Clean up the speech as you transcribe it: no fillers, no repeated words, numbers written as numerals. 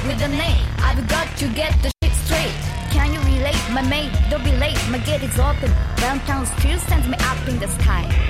with the name. I've got to get the shit straight. Can you relate, my mate? Don't be late, my gate is open. Downtown still sends me up in the sky.